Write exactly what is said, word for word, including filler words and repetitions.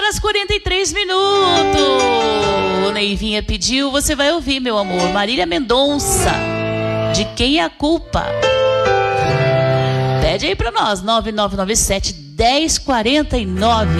horas e quarenta e três minutos. O Neivinha pediu, você vai ouvir, meu amor. Marília Mendonça, De Quem é a Culpa? Pede aí pra nós, nove nove nove sete, um zero quatro nove.